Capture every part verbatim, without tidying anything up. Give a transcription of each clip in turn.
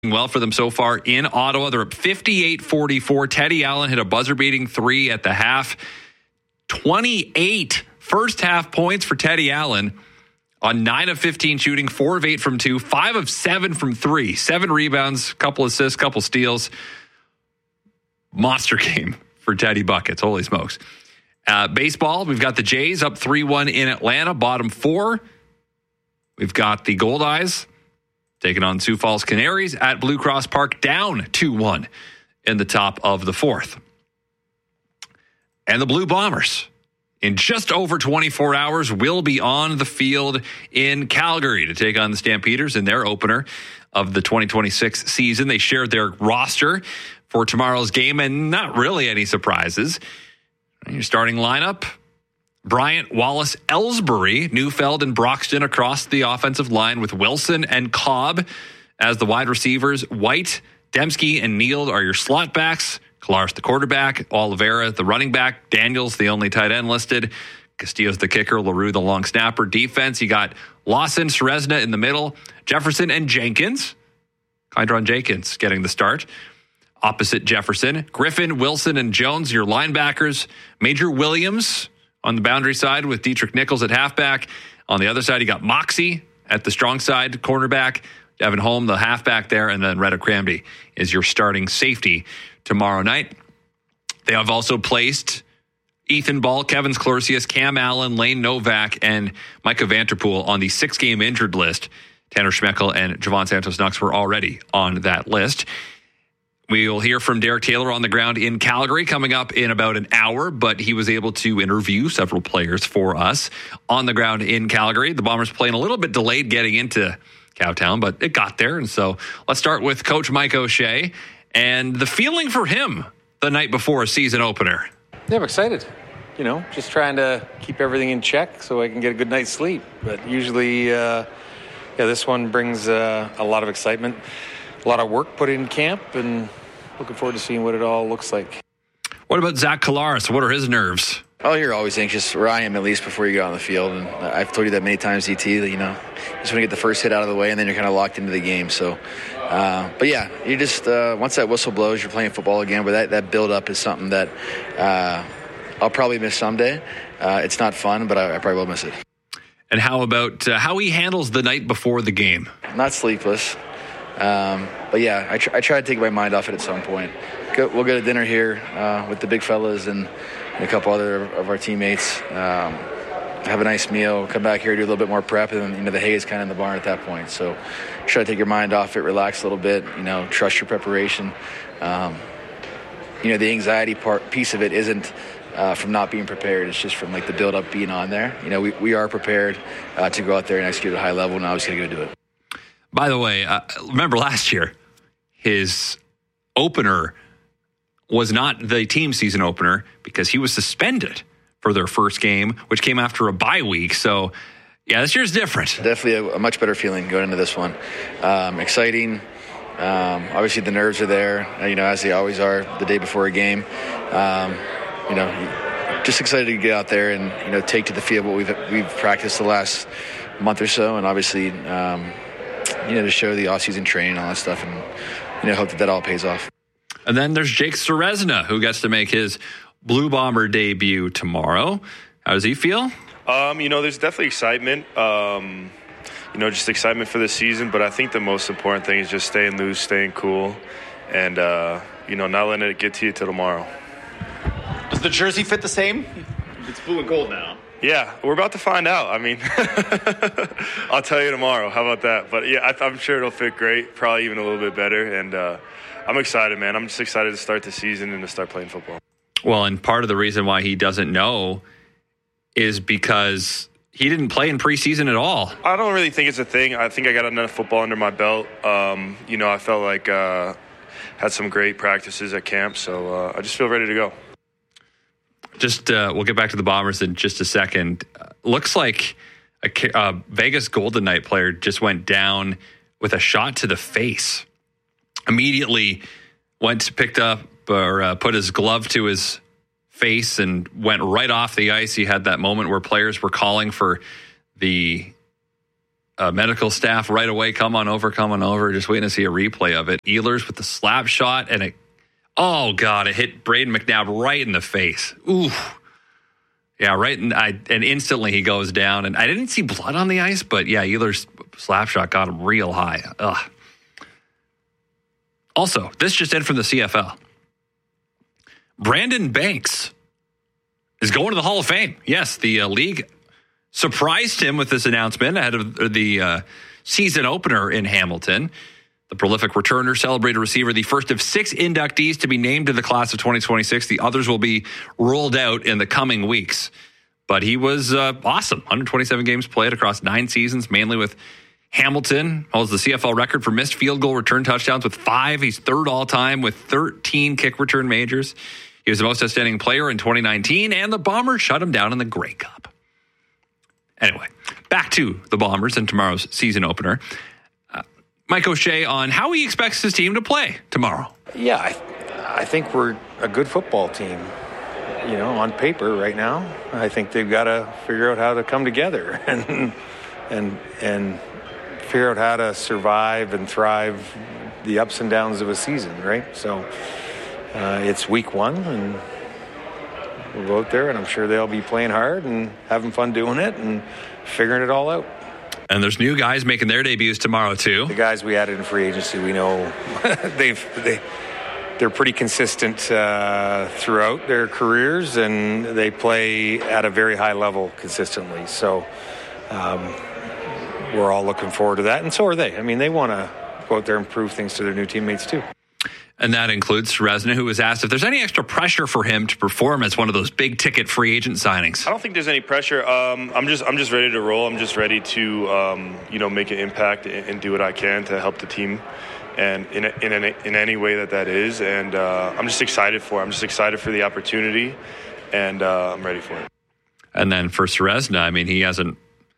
well for them so far in Ottawa. They're up fifty-eight forty-four. Teddy Allen hit a buzzer-beating three at the half. twenty-eight first half points for Teddy Allen on nine of fifteen shooting, four of eight from two, five of seven from three, seven rebounds, couple assists, couple steals. Monster game for Teddy Buckets. Holy smokes. Uh, baseball, we've got the Jays up three one in Atlanta, bottom four. We've got the Gold Eyes taking on Sioux Falls Canaries at Blue Cross Park, down two one in the top of the fourth. And the Blue Bombers, in just over twenty-four hours, will be on the field in Calgary to take on the Stampeders in their opener of the twenty twenty-six season. They shared their roster for tomorrow's game, and not really any surprises. Your starting lineup: Bryant, Wallace, Ellsbury, Neufeld, and Broxton across the offensive line, with Wilson and Cobb as the wide receivers. White, Dembski, and Neal are your slot backs. Kolaris, the quarterback. Oliveira, the running back. Daniels, the only tight end listed. Castillo's the kicker. LaRue, the long snapper. Defense, you got Lawson, Serezna in the middle. Jefferson and Jenkins. Kydron Jenkins getting the start. Opposite Jefferson. Griffin, Wilson, and Jones, your linebackers. Major Williams on the boundary side with Dietrich Nichols at halfback. On the other side, you got Moxie at the strong side, cornerback. Devin Holm, the halfback there, and then Retta Cramby is your starting safety tomorrow night. They have also placed Ethan Ball, Kevin Schlorsius, Cam Allen, Lane Novak, and Micah Vanterpool on the six-game injured list. Tanner Schmeckel and Javon Santos-Knox were already on that list. We will hear from Derek Taylor on the ground in Calgary coming up in about an hour, but he was able to interview several players for us on the ground in Calgary. The Bombers playing a little bit delayed getting into Cowtown, but it got there. And so let's start with Coach Mike O'Shea and the feeling for him the night before a season opener. Yeah, I'm excited. You know, just trying to keep everything in check so I can get a good night's sleep. But usually, uh, yeah, this one brings uh, a lot of excitement, a lot of work put in camp, and looking forward to seeing what it all looks like. What about Zach Kolaris? What are his nerves? Oh, you're always anxious, or I am at least, before you get on the field. And I've told you that many times, E T, that, you know, you just want to get the first hit out of the way, and then you're kind of locked into the game. So, uh, but yeah, you just, uh, once that whistle blows, you're playing football again. But that, that build-up is something that uh, I'll probably miss someday. Uh, it's not fun, but I, I probably will miss it. And how about uh, how he handles the night before the game? Not sleepless. Um, but yeah, I, tr- I try to take my mind off it at some point. Go, we'll go to dinner here uh, with the big fellas and, and a couple other of our teammates. Um, have a nice meal. Come back here, do a little bit more prep, and then, you know, the hay is kind of in the barn at that point. So try to take your mind off it, relax a little bit. You know, trust your preparation. Um, you know, the anxiety part piece of it isn't uh, from not being prepared. It's just from like the build up being on there. You know, we we are prepared uh, to go out there and execute at a high level, and obviously going to do it. By the way, uh, remember last year, his opener was not the team season opener because he was suspended for their first game, which came after a bye week. So, yeah, this year's different. Definitely a, a much better feeling going into this one. Um, exciting. Um, obviously, the nerves are there, you know, as they always are the day before a game. Um, you know, just excited to get out there and, you know, take to the field what we've we've practiced the last month or so, and obviously, um, you know, to show the off-season training and all that stuff, and, you know, hope that that all pays off. And then there's Jake Serezna, who gets to make his Blue Bomber debut tomorrow. How does he feel? Um, you know, there's definitely excitement. Um, you know, just excitement for the season. But I think the most important thing is just staying loose, staying cool, and, uh, you know, not letting it get to you till tomorrow. Does the jersey fit the same? It's blue and gold now. Yeah, we're about to find out. I mean, I'll tell you tomorrow. How about that? But, yeah, I, I'm sure it'll fit great, probably even a little bit better. And uh, I'm excited, man. I'm just excited to start the season and to start playing football. Well, and part of the reason why he doesn't know is because he didn't play in preseason at all. I don't really think it's a thing. I think I got enough football under my belt. Um, you know, I felt like uh had some great practices at camp, so uh, I just feel ready to go. Just uh, we'll get back to the Bombers in just a second. Uh, looks like a uh, Vegas Golden Knight player just went down with a shot to the face. Immediately went, picked up or uh, put his glove to his face and went right off the ice. He had that moment where players were calling for the uh, medical staff right away. Come on over, come on over. Just waiting to see a replay of it. Ehlers with the slap shot, and it, oh, God, it hit Braden McNabb right in the face. Ooh. Yeah, right. And, I, and instantly he goes down. And I didn't see blood on the ice, but yeah, Ehlers' slap shot got him real high. Ugh. Also, this just in from the C F L. Brandon Banks is going to the Hall of Fame. Yes, the uh, league surprised him with this announcement ahead of the uh, season opener in Hamilton. The prolific returner, celebrated receiver, the first of six inductees to be named to the class of twenty twenty-six. The others will be rolled out in the coming weeks. But he was uh, awesome. one hundred twenty-seven games played across nine seasons, mainly with Hamilton. Holds the C F L record for missed field goal return touchdowns with five. He's third all-time with thirteen kick return majors. He was the most outstanding player in twenty nineteen, and the Bombers shut him down in the Grey Cup. Anyway, back to the Bombers and tomorrow's season opener. Uh, Mike O'Shea on how he expects his team to play tomorrow. Yeah, I, I think we're a good football team, you know, on paper right now. I think they've got to figure out how to come together and and and figure out how to survive and thrive the ups and downs of a season, right? So uh, it's week one, and we'll go out there, and I'm sure they'll be playing hard and having fun doing it and figuring it all out. And there's new guys making their debuts tomorrow, too. The guys we added in free agency, we know they've they they're pretty consistent uh, throughout their careers, and they play at a very high level consistently. So um, we're all looking forward to that, and so are they. I mean, they want to go out there and prove things to their new teammates, too. And that includes Resna, who was asked if there's any extra pressure for him to perform as one of those big ticket free agent signings. I don't think there's any pressure. Um, I'm just I'm just ready to roll. I'm just ready to um, you know make an impact and, and do what I can to help the team, and in a, in, a, in any way that that is. And uh, I'm just excited for it. I'm just excited for the opportunity, and uh, I'm ready for it. And then for Resna, I mean, he hasn't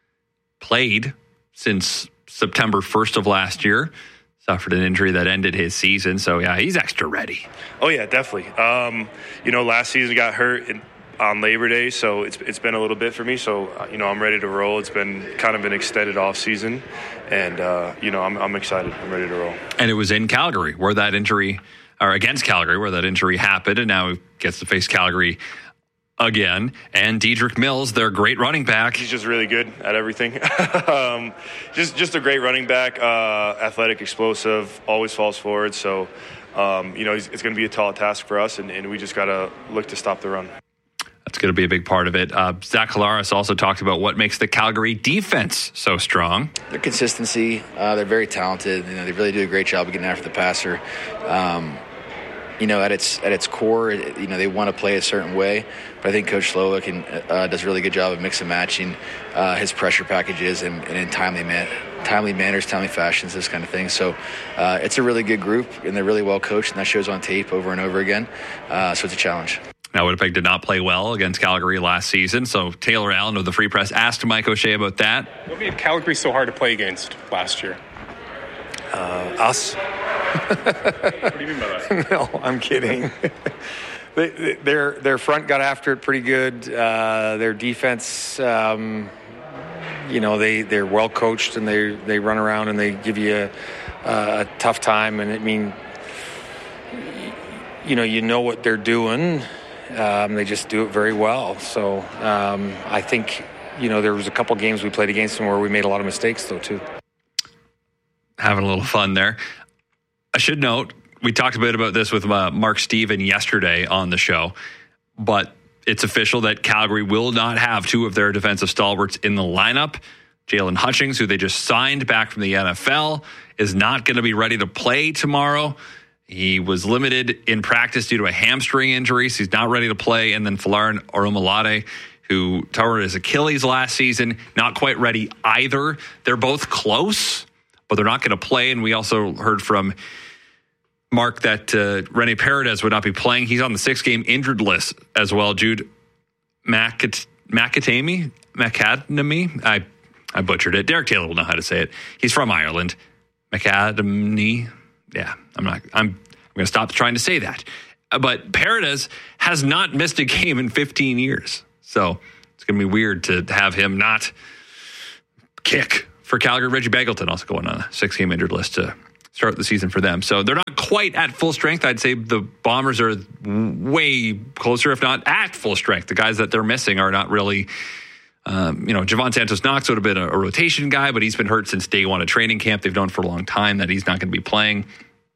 played since September first of last year. Suffered an injury that ended his season. So, yeah, he's extra ready. Oh, yeah, definitely. Um, you know, last season got hurt in, on Labor Day, so it's it's been a little bit for me. So, uh, you know, I'm ready to roll. It's been kind of an extended off season. And, uh, you know, I'm, I'm excited. I'm ready to roll. And it was in Calgary where that injury, or against Calgary, where that injury happened. And now he gets to face Calgary again. And Dedrick Mills, their great running back. He's just really good at everything. um, just just a great running back, uh, athletic, explosive, always falls forward. So, um, you know, it's, it's going to be a tall task for us, and, and we just got to look to stop the run. That's going to be a big part of it. Uh, Zach Collaros also talked about what makes the Calgary defense so strong. Their consistency. Uh, they're very talented. You know, they really do a great job of getting after the passer. Um, You know, at its at its core, you know, they want to play a certain way. But I think Coach Slowick can, uh, does a really good job of mix and matching uh, his pressure packages and, and in timely man, timely manners, timely fashions, this kind of thing. So uh, it's a really good group, and they're really well coached, and that shows on tape over and over again. Uh, so it's a challenge. Now, Winnipeg did not play well against Calgary last season, so Taylor Allen of the Free Press asked Mike O'Shea about that. What made Calgary so hard to play against last year? Uh, us. What do you mean by that? No, I'm kidding. they, their their front got after it pretty good. Uh, their defense, um, you know, they they're well coached, and they they run around and they give you a, a tough time. And I mean, you know, you know what they're doing. Um, they just do it very well. So um, I think, you know, there was a couple games we played against them where we made a lot of mistakes, though, too. Having a little fun there. I should note, we talked a bit about this with uh, Mark Steven yesterday on the show, but it's official that Calgary will not have two of their defensive stalwarts in the lineup. Jalen Hutchings, who they just signed back from the N F L, is not going to be ready to play tomorrow. He was limited in practice due to a hamstring injury, so he's not ready to play. And then Folarin Orumalade, who tore his Achilles last season, not quite ready either. They're both close, but they're not going to play. And we also heard from Mark that uh, Rene Paredes would not be playing. He's on the six-game injured list as well. Jude Macat- Macatamy? Macadamy? I, I butchered it. Derek Taylor will know how to say it. He's from Ireland. Macadamy? Yeah, I'm not. I'm, I'm going to stop trying to say that. Uh, but Paredes has not missed a game in fifteen years. So it's going to be weird to have him not kick for Calgary. Reggie Begelton also going on a six-game injured list to start the season for them. So they're not quite at full strength. I'd say the Bombers are way closer, if not at full strength. The guys that they're missing are not really, um, you know, Javon Santos-Knox would have been a, a rotation guy, but he's been hurt since day one of training camp. They've known for a long time that he's not going to be playing.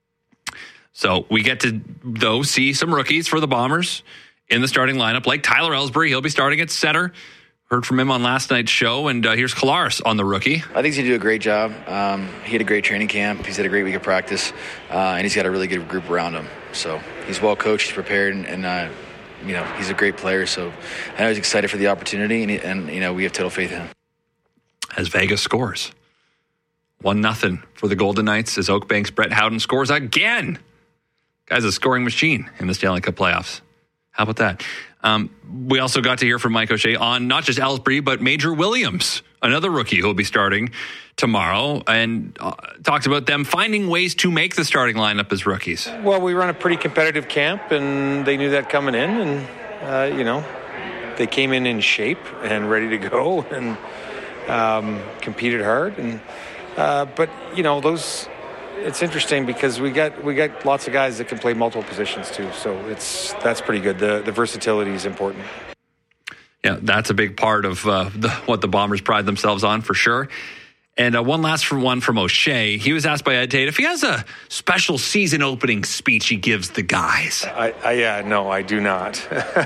So we get to, though, see some rookies for the Bombers in the starting lineup, like Tyler Ellsbury. He'll be starting at center. Heard from him on last night's show, and uh, here's Collaros on the rookie. I think he's going to do a great job. Um, he had a great training camp. He's had a great week of practice, uh, and he's got a really good group around him. So he's well coached, he's prepared, and, and uh, you know, he's a great player. So I know he's excited for the opportunity, and, he, and you know, we have total faith in him. As Vegas scores. one nothing for the Golden Knights as Oakbank's Brett Howden scores again. Guy's a scoring machine in the Stanley Cup playoffs. How about that? Um, we also got to hear from Mike O'Shea on not just Ellsbury, but Major Williams, another rookie who will be starting tomorrow, and uh, talks about them finding ways to make the starting lineup as rookies. Well, we run a pretty competitive camp, and they knew that coming in, and, uh, you know, they came in in shape and ready to go and um, competed hard. And uh, But, you know, those... It's interesting because we got we got lots of guys that can play multiple positions too, so it's that's pretty good. The the versatility is important. Yeah, that's a big part of uh, the, what the Bombers pride themselves on for sure. And uh, one last from one from O'Shea. He was asked by Ed Tate if he has a special season opening speech he gives the guys. I, I yeah no, I do not.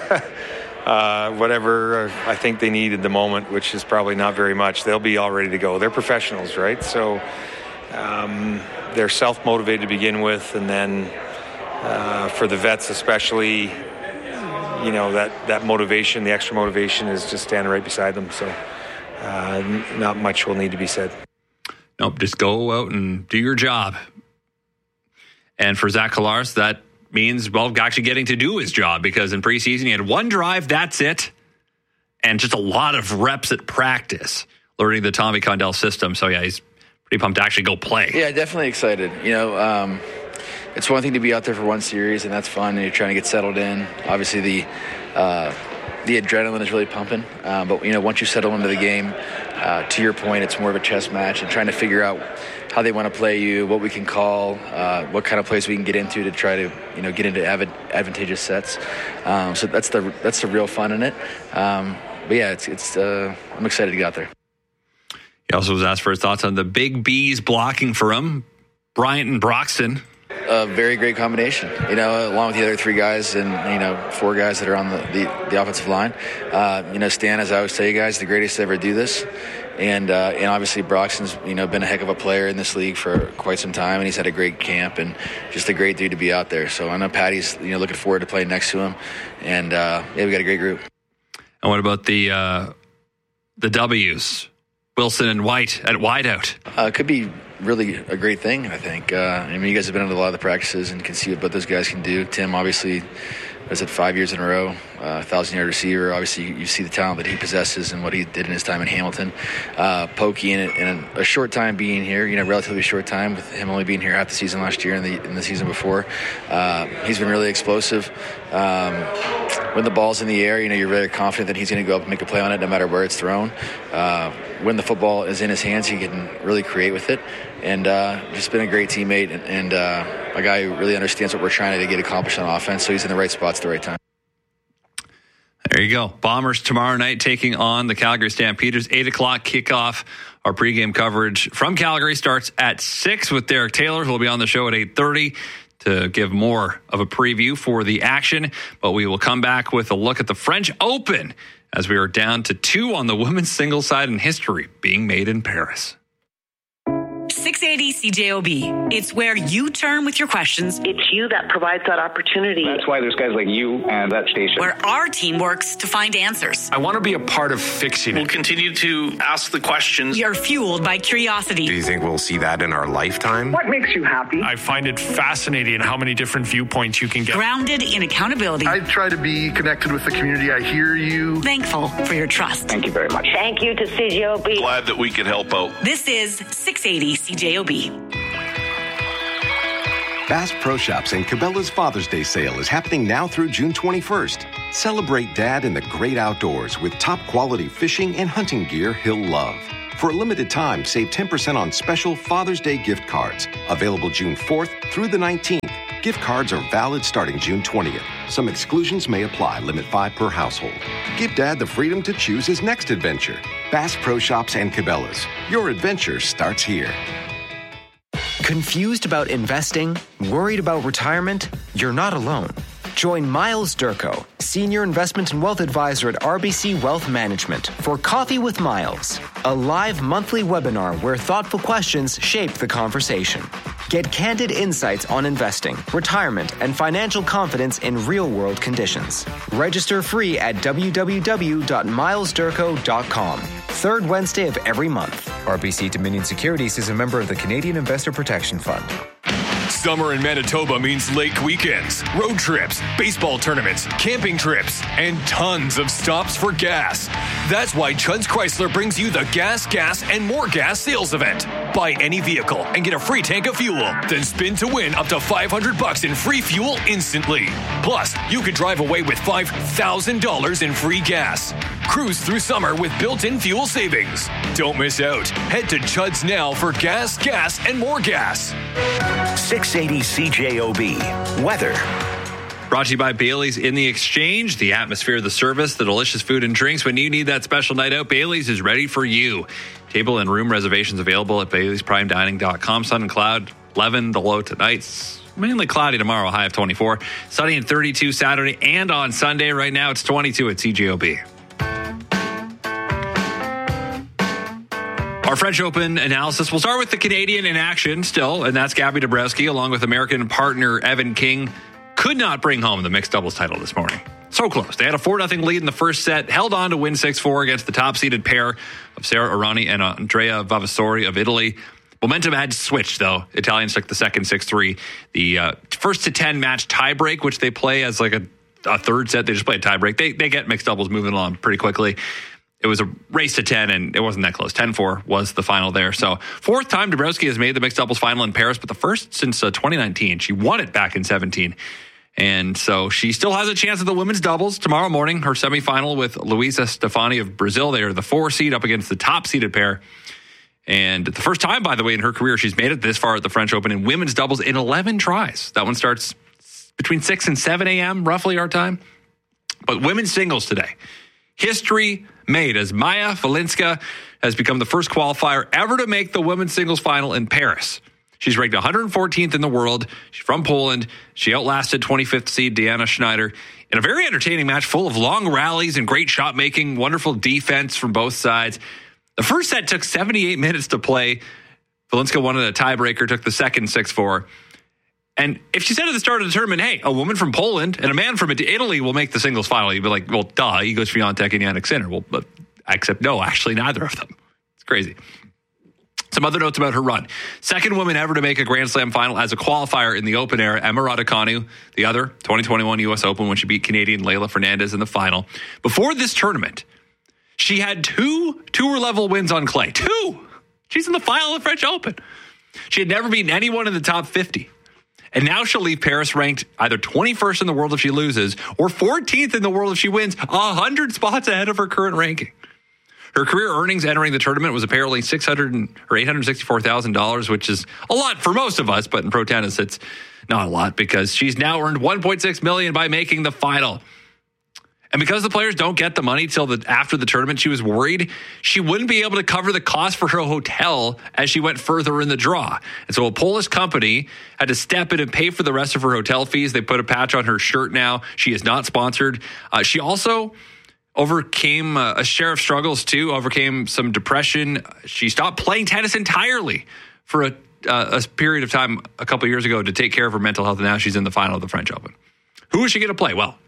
uh, whatever I think they need at the moment, which is probably not very much. They'll be all ready to go. They're professionals, right? So. Um, they're self-motivated to begin with, and then uh, for the vets especially, you know, that, that motivation, the extra motivation is just standing right beside them. So uh, not much will need to be said. Nope, just go out and do your job. And for Zach Collaros, that means, well, actually getting to do his job, because in preseason he had one drive, that's it, and just a lot of reps at practice, learning the Tommy Condell system. So, yeah, he's pretty pumped to actually go play. Yeah, definitely excited. You know, um, it's one thing to be out there for one series, and that's fun, and you're trying to get settled in. Obviously, the uh, the adrenaline is really pumping. Um, but, you know, once you settle into the game, uh, to your point, it's more of a chess match and trying to figure out how they want to play you, what we can call, uh, what kind of plays we can get into to try to, you know, get into adv- advantageous sets. Um, so that's the that's the real fun in it. Um, but, yeah, it's it's uh, I'm excited to get out there. He also was asked for his thoughts on the big B's blocking for him, Bryant and Broxton. A very great combination, you know, along with the other three guys and, you know, four guys that are on the, the, the offensive line. Uh, you know, Stan, as I always tell you guys, the greatest to ever do this. And uh, and obviously Broxton's, you know, been a heck of a player in this league for quite some time, and he's had a great camp and just a great dude to be out there. So I know Patty's, you know, looking forward to playing next to him. And, uh, yeah, we got a great group. And what about the uh, the W's? Wilson and White at wideout. Uh, it could be really a great thing, I think. Uh, I mean, you guys have been at a lot of the practices and can see what those guys can do. Tim, obviously, was it five years in a row, uh, thousand-yard receiver. Obviously, you, you see the talent that he possesses and what he did in his time in Hamilton. Uh, Pokey, in, in a short time being here, you know, relatively short time, with him only being here half the season last year and the, and the season before, uh, he's been really explosive. Um, when the ball's in the air, you know, you're very confident that he's going to go up and make a play on it no matter where it's thrown. Uh, when the football is in his hands, he can really create with it. And uh, just been a great teammate and, and uh, a guy who really understands what we're trying to get accomplished on offense. So he's in the right spots at the right time. There you go. Bombers tomorrow night taking on the Calgary Stampeders. eight o'clock kickoff. Our pregame coverage from Calgary starts at six with Derek Taylor, who will be on the show at eight thirty to give more of a preview for the action. But we will come back with a look at the French Open as we are down to two on the women's singles side in history being made in Paris. six eighty C J O B. It's where you turn with your questions. It's you that provides that opportunity. That's why there's guys like you and that station. Where our team works to find answers. I want to be a part of fixing it. We'll continue to ask the questions. You're fueled by curiosity. Do you think we'll see that in our lifetime? What makes you happy? I find it fascinating how many different viewpoints you can get. Grounded in accountability. I try to be connected with the community. I hear you. Thankful for your trust. Thank you very much. Thank you to C J O B. Glad that we could help out. This is six eighty C J O B. Bass Pro Shops and Cabela's Father's Day sale is happening now through June twenty-first. Celebrate Dad in the great outdoors with top quality fishing and hunting gear he'll love. For a limited time, save ten percent on special Father's Day gift cards. Available June fourth through the nineteenth. Gift cards are valid starting June twentieth. Some exclusions may apply. Limit five per household. Give Dad the freedom to choose his next adventure. Bass Pro Shops and Cabela's. Your adventure starts here. Confused about investing? Worried about retirement? You're not alone. Join Miles Durko, Senior Investment and Wealth Advisor at R B C Wealth Management, for Coffee with Miles, a live monthly webinar where thoughtful questions shape the conversation. Get candid insights on investing, retirement, and financial confidence in real-world conditions. Register free at w w w dot miles durko dot com. Third Wednesday of every month. R B C Dominion Securities is a member of the Canadian Investor Protection Fund. Summer in Manitoba means lake weekends, road trips, baseball tournaments, camping trips, and tons of stops for gas. That's why Chud's Chrysler brings you the Gas, Gas, and More Gas sales event. Buy any vehicle and get a free tank of fuel. Then spin to win up to five hundred bucks in free fuel instantly. Plus, you could drive away with five thousand dollars in free gas. Cruise through summer with built-in fuel savings. Don't miss out. Head to Chud's now for gas, gas, and more gas. six eighty C J O B. Weather. Brought to you by Bailey's in the Exchange, the atmosphere, the service, the delicious food and drinks. When you need that special night out, Bailey's is ready for you. Table and room reservations available at baileys prime dining dot com. Sun and cloud, eleven, the low tonight. It's mainly cloudy tomorrow, high of twenty-four. Sunny and thirty-two Saturday and on Sunday. Right now, it's twenty-two at C J O B. Our French Open analysis. We'll start with the Canadian in action still, and that's Gabby Dabrowski, along with American partner Evan King. Could not bring home the mixed doubles title this morning. So close. They had a four nothing lead in the first set, held on to win six four against the top-seeded pair of Sara Errani and Andrea Vavasori of Italy. Momentum had switched, though. Italians took the second six three. The uh, first to ten match tiebreak, which they play as like a, a third set. They just play a tiebreak. They, they get mixed doubles moving along pretty quickly. It was a race to ten, and it wasn't that close. ten four was the final there. So fourth time Dabrowski has made the mixed doubles final in Paris, but the first since uh, twenty nineteen. She won it back in seventeen. And so she still has a chance at the women's doubles tomorrow morning. Her semifinal with Luisa Stefani of Brazil. They are the four seed up against the top-seeded pair. And the first time, by the way, in her career, she's made it this far at the French Open in women's doubles in eleven tries. That one starts between six and seven a.m., roughly our time. But women's singles today. History made as Maya Valinska has become the first qualifier ever to make the women's singles final in Paris. She's ranked one hundred fourteenth in the world. She's from Poland. She outlasted twenty-fifth seed Diana Schneider in a very entertaining match full of long rallies and great shot making, wonderful defense from both sides. The first set took seventy-eight minutes to play. Valinska won in a tiebreaker, took the second six four. And if she said at the start of the tournament, hey, a woman from Poland and a man from Italy will make the singles final, you'd be like, well, duh, Igor Swiatek and Jannik Sinner. Well, but except no, actually neither of them. It's crazy. Some other notes about her run. Second woman ever to make a Grand Slam final as a qualifier in the open era, Emma Raducanu, the other, twenty twenty-one U S Open when she beat Canadian Leylah Fernandez in the final. Before this tournament, she had two tour-level wins on clay. Two! She's in the final of the French Open. She had never beaten anyone in the top fifty. And now she'll leave Paris ranked either twenty-first in the world if she loses or fourteenth in the world if she wins, one hundred spots ahead of her current ranking. Her career earnings entering the tournament was apparently six hundred or eight hundred sixty-four thousand dollars, which is a lot for most of us, but in pro tennis, it's not a lot because she's now earned one point six million dollars by making the final. And because the players don't get the money till the after the tournament, she was worried she wouldn't be able to cover the cost for her hotel as she went further in the draw. And so a Polish company had to step in and pay for the rest of her hotel fees. They put a patch on her shirt now. She is not sponsored. Uh, she also overcame uh, a share of struggles, too, overcame some depression. She stopped playing tennis entirely for a, uh, a period of time a couple years ago to take care of her mental health, and now she's in the final of the French Open. Who is she going to play? Well,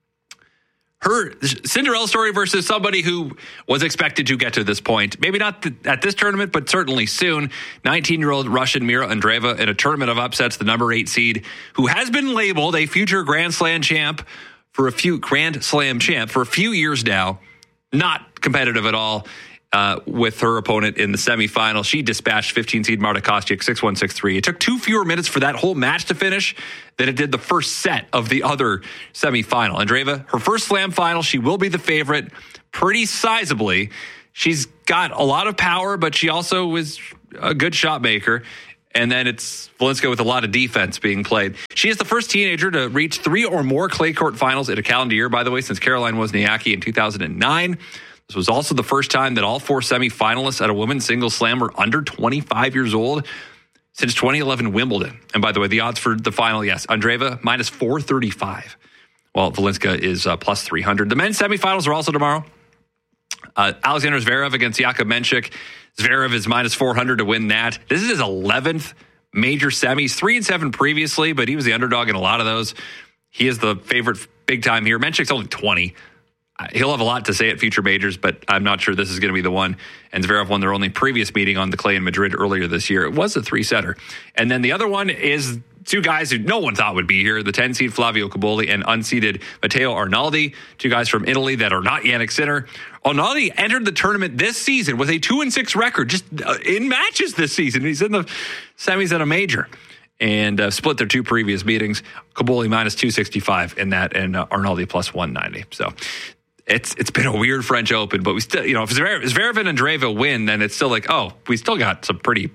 her Cinderella story versus somebody who was expected to get to this point. Maybe not th- at this tournament, but certainly soon. nineteen-year-old Russian Mira Andreeva in a tournament of upsets, the number eight seed, who has been labeled a future Grand Slam champ for a few Grand Slam champ for a few years now. Not competitive at all uh, with her opponent in the semifinal. She dispatched fifteen seed Marta Kostyuk six one, six three. It took two fewer minutes for that whole match to finish than it did the first set of the other semifinal. Andreeva, her first slam final, she will be the favorite pretty sizably. she's got a lot of power, but she also is a good shot maker. And then it's Valinsky with a lot of defense being played. She is the first teenager to reach three or more clay court finals in a calendar year, by the way, since Caroline Wozniacki in two thousand nine. This was also the first time that all four semifinalists at a women's singles slam were under twenty-five years old since twenty eleven Wimbledon. And by the way, the odds for the final, yes, Andreeva minus four thirty-five, while Valinsky is uh, plus three hundred. The men's semifinals are also tomorrow. Uh, Alexander Zverev against Jakub Menchik. Zverev is minus four hundred to win that. This is his eleventh major semis, three and seven previously, but he was the underdog in a lot of those. He is the favorite big time here. Menchik's only twenty. He'll have a lot to say at future majors, but I'm not sure this is going to be the one. And Zverev won their only previous meeting on the clay in Madrid earlier this year. It was a three-setter. And then the other one is two guys who no one thought would be here, the ten-seed Flavio Cobolli and unseeded Matteo Arnaldi, two guys from Italy that are not Jannik Sinner. Arnaldi entered the tournament this season with a two and six record, just in matches this season. He's in the semis at a major. And uh, split their two previous meetings. Cobolli minus two sixty-five in that, and uh, Arnaldi plus one ninety. So it's it's been a weird French Open, but we still, you know, if Zverev, Zverev and Andreeva win, then it's still like, oh, we still got some pretty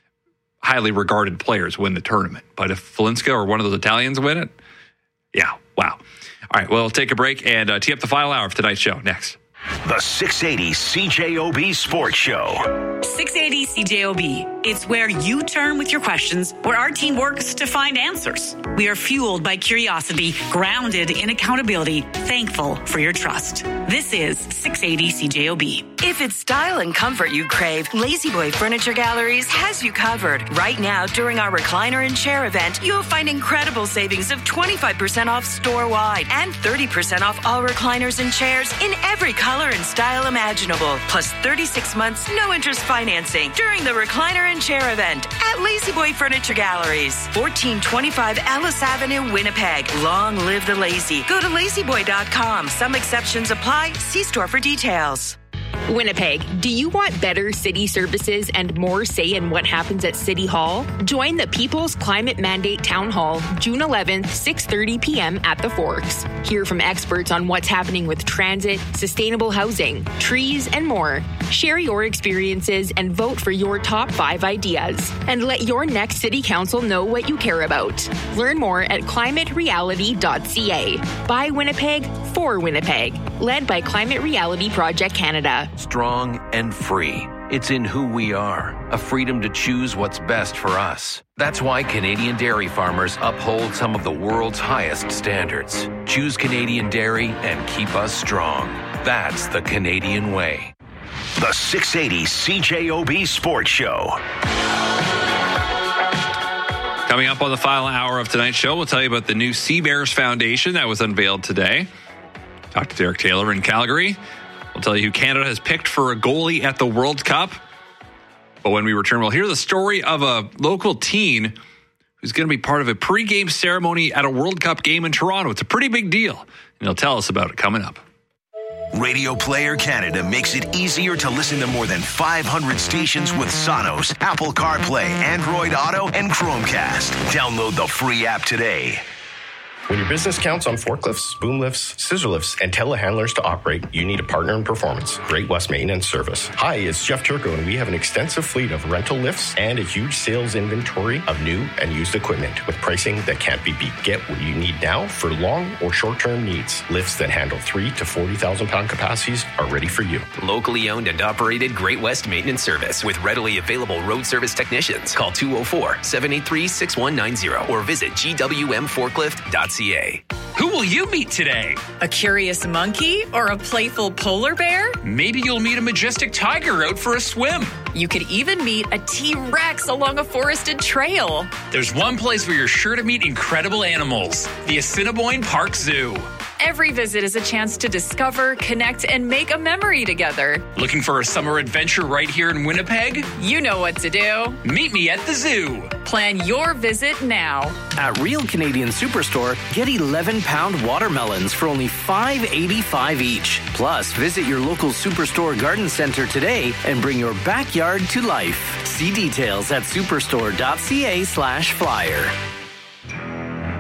highly regarded players win the tournament. But if Valinsky or one of those Italians win it, yeah, wow. All right, well, we'll take a break and uh, tee up the final hour of tonight's show next. The six eighty C J O B Sports Show. six eighty C J O B. It's where you turn with your questions, where our team works to find answers. We are fueled by curiosity, grounded in accountability, thankful for your trust. This is six eighty C J O B. If it's style and comfort you crave, Lazy Boy Furniture Galleries has you covered. Right now, during our recliner and chair event, you'll find incredible savings of twenty-five percent off store-wide and thirty percent off all recliners and chairs in every color and style imaginable. Plus thirty-six months, no interest financing during the recliner and chair event at Lazy Boy Furniture Galleries. fourteen twenty-five Ellis Avenue, Winnipeg. Long live the lazy. Go to lazy boy dot com. Some exceptions apply. See store for details. Winnipeg, do you want better city services and more say in what happens at City Hall? Join the People's Climate Mandate Town Hall, June eleventh, six thirty p.m. at the Forks. Hear from experts on what's happening with transit, sustainable housing, trees, and more. Share your experiences and vote for your top five ideas. And let your next city council know what you care about. Learn more at climate reality dot c a. By Winnipeg, for Winnipeg. Led by Climate Reality Project Canada. Strong and free. It's in who we are, a freedom to choose what's best for us. That's why Canadian dairy farmers uphold some of the world's highest standards. Choose Canadian dairy and keep us strong. That's the Canadian way. The six eighty C J O B Sports Show. Coming up on the final hour of tonight's show, we'll tell you about the new Sea Bears Foundation that was unveiled today. Talk to Derek Taylor in Calgary. We'll tell you who Canada has picked for a goalie at the World Cup. But when we return, we'll hear the story of a local teen who's going to be part of a pregame ceremony at a World Cup game in Toronto. It's a pretty big deal, and he'll tell us about it coming up. Radio Player Canada makes it easier to listen to more than five hundred stations with Sonos, Apple CarPlay, Android Auto, and Chromecast. Download the free app today. When your business counts on forklifts, boom lifts, scissor lifts, and telehandlers to operate, you need a partner in performance. Great West Maintenance Service. Hi, it's Jeff Turco, and we have an extensive fleet of rental lifts and a huge sales inventory of new and used equipment with pricing that can't be beat. Get what you need now for long or short-term needs. Lifts that handle three to forty thousand pound capacities are ready for you. Locally owned and operated Great West Maintenance Service with readily available road service technicians. Call two oh four, seven eight three, six one nine zero or visit g w m forklift dot c a. Who will you meet today? A curious monkey or a playful polar bear? Maybe you'll meet a majestic tiger out for a swim. You could even meet a T-Rex along a forested trail. There's one place where you're sure to meet incredible animals, the Assiniboine Park Zoo. Every visit is a chance to discover, connect, and make a memory together. Looking for a summer adventure right here in Winnipeg? You know what to do. Meet me at the zoo. Plan your visit now. At Real Canadian Superstore, get eleven pound watermelons for only five dollars and eighty-five cents each. Plus, visit your local Superstore garden center today and bring your backyard to life. See details at superstore dot c a slash flyer. The Dad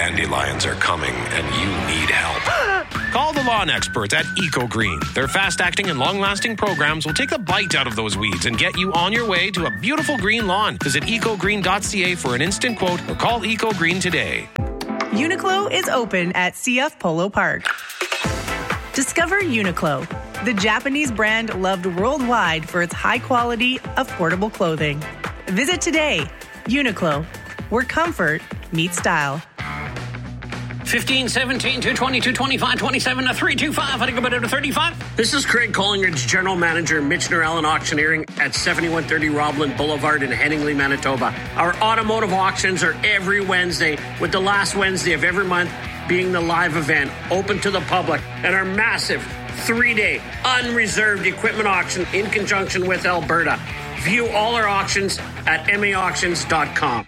dandelions are coming and you need help. Call the lawn experts at EcoGreen. Their fast-acting and long-lasting programs will take the bite out of those weeds and get you on your way to a beautiful green lawn. Visit ecogreen dot c a for an instant quote or call EcoGreen today. Uniqlo is open at C F Polo Park. Discover Uniqlo, the Japanese brand loved worldwide for its high-quality, affordable clothing. Visit today. Uniqlo, where comfort meets style. fifteen, seventeen, two twenty, two twenty-five, twenty-seven, three twenty-five. I think about it to thirty-five. This is Craig Collingridge, General Manager, Michener Allen Auctioneering at seventy-one thirty Robland Boulevard in Headingley, Manitoba. Our automotive auctions are every Wednesday, with the last Wednesday of every month being the live event, open to the public, and our massive three-day unreserved equipment auction in conjunction with Alberta. View all our auctions at m a auctions dot com.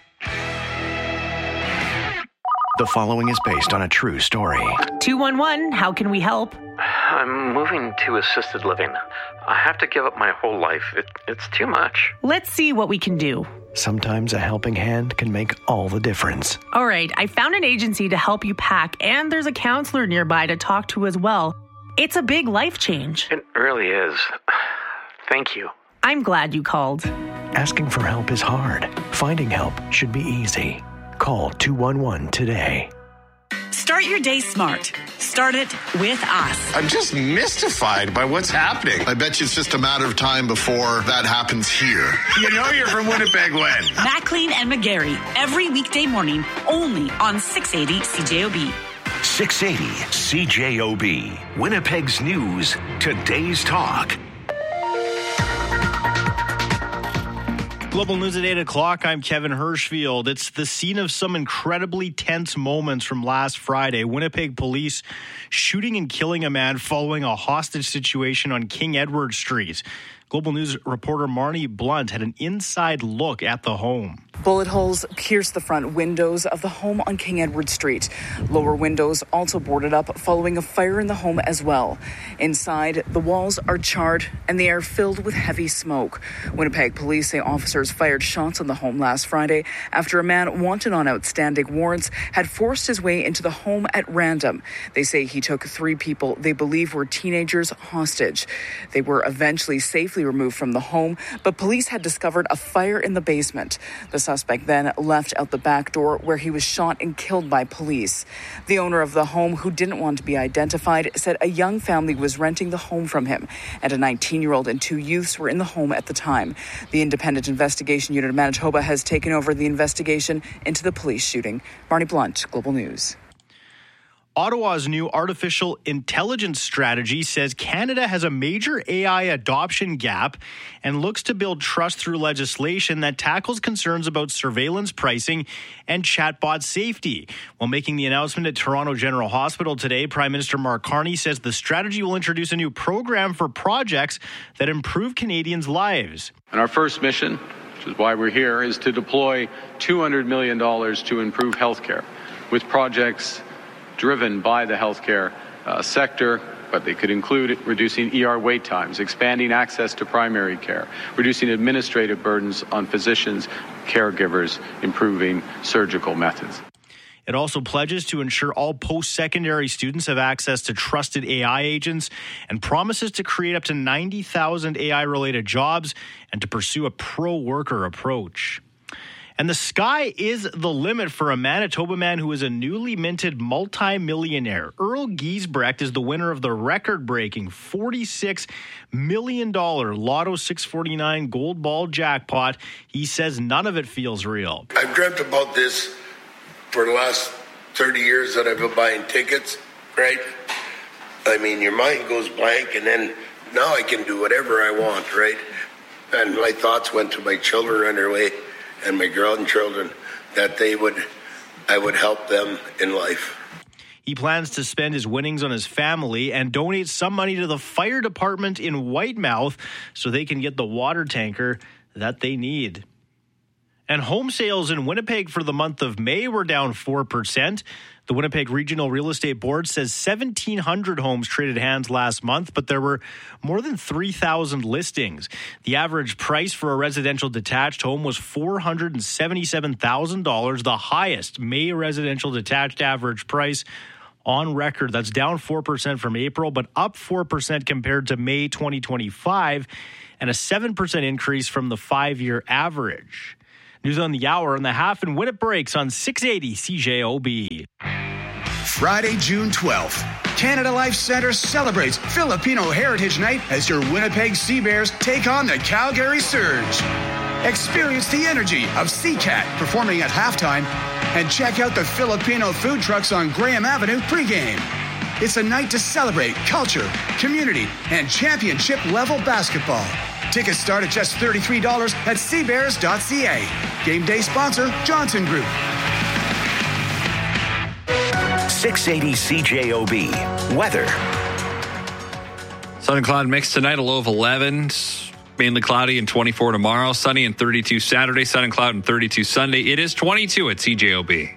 The following is based on a true story. two one one, how can we help? I'm moving to assisted living. I have to give up my whole life. It, it's too much. Let's see what we can do. Sometimes a helping hand can make all the difference. All right, I found an agency to help you pack, and there's a counselor nearby to talk to as well. It's a big life change. It really is. Thank you. I'm glad you called. Asking for help is hard. Finding help should be easy. Call two one one today. Start your day smart. Start it with us. I'm just mystified by what's happening. I bet you it's just a matter of time before that happens here. You know you're from Winnipeg when? McLean and McGarry, every weekday morning, only on six eighty C J O B. six eighty C J O B. Winnipeg's News, today's talk. Global News at eight o'clock. I'm Kevin Hirschfield. It's the scene of some incredibly tense moments from last Friday. Winnipeg police shooting and killing a man following a hostage situation on King Edward Street. Global News reporter Marnie Blunt had an inside look at the home. Bullet holes pierced the front windows of the home on King Edward Street. Lower windows also boarded up following a fire in the home as well. Inside, the walls are charred and the air filled with heavy smoke. Winnipeg police say officers fired shots on the home last Friday after a man wanted on outstanding warrants had forced his way into the home at random. They say he took three people they believe were teenagers hostage. They were eventually safely removed from the home, but police had discovered a fire in the basement. The suspect then left out the back door where he was shot and killed by police. The owner of the home, who didn't want to be identified, said a young family was renting the home from him, and a nineteen-year-old and two youths were in the home at the time. The Independent Investigation Unit of Manitoba has taken over the investigation into the police shooting. Marnie Blunt, Global News. Ottawa's new artificial intelligence strategy says Canada has a major A I adoption gap and looks to build trust through legislation that tackles concerns about surveillance pricing and chatbot safety. While making the announcement at Toronto General Hospital today, Prime Minister Mark Carney says the strategy will introduce a new program for projects that improve Canadians' lives. And our first mission, which is why we're here, is to deploy two hundred million dollars to improve healthcare with projects driven by the healthcare uh, sector, but they could include reducing E R wait times, expanding access to primary care, reducing administrative burdens on physicians, caregivers, improving surgical methods. It also pledges to ensure all post-secondary students have access to trusted A I agents and promises to create up to ninety thousand A I-related jobs and to pursue a pro-worker approach. And the sky is the limit for a Manitoba man who is a newly minted multi-millionaire. Earl Giesbrecht is the winner of the record-breaking forty-six million dollars Lotto six forty-nine gold ball jackpot. He says none of it feels real. I've dreamt about this for the last thirty years that I've been buying tickets, right? I mean, your mind goes blank, and then now I can do whatever I want, right? And my thoughts went to my children on their way, and my grandchildren, that they would, I would help them in life. He plans to spend his winnings on his family and donate some money to the fire department in Whitemouth so they can get the water tanker that they need. And home sales in Winnipeg for the month of May were down four percent. The Winnipeg Regional Real Estate Board says seventeen hundred homes traded hands last month, but there were more than three thousand listings. The average price for a residential detached home was four hundred seventy-seven thousand dollars, the highest May residential detached average price on record. That's down four percent from April, but up four percent compared to May twenty twenty-five, and a seven percent increase from the five-year average. News on the hour and the half and when it breaks on six eighty C J O B. Friday, June twelfth. Canada Life Centre celebrates Filipino Heritage Night as your Winnipeg Sea Bears take on the Calgary Surge. Experience the energy of Sea Cat performing at halftime and check out the Filipino food trucks on Graham Avenue pregame. It's a night to celebrate culture, community, and championship-level basketball. Tickets start at just thirty-three dollars at seabears dot c a. Game day sponsor, Johnson Group. six eighty C J O B. Weather. Sun and cloud mix tonight, a low of eleven. Mainly cloudy and twenty-four tomorrow. Sunny and thirty-two Saturday. Sun and cloud and thirty-two Sunday. It is twenty-two at C J O B.